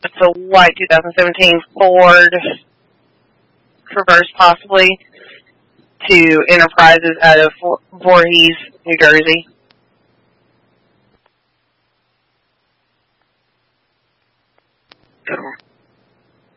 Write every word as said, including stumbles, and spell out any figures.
It's a white twenty seventeen Ford Traverse, possibly, to Enterprises out of Voorhees, New Jersey.